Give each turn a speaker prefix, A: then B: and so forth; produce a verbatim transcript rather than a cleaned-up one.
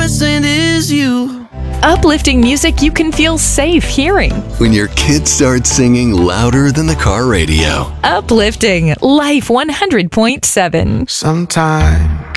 A: saint is you.
B: Uplifting music you can feel safe hearing.
C: When your kids start singing louder than the car radio.
B: Uplifting Life one hundred point seven.
A: Sometimes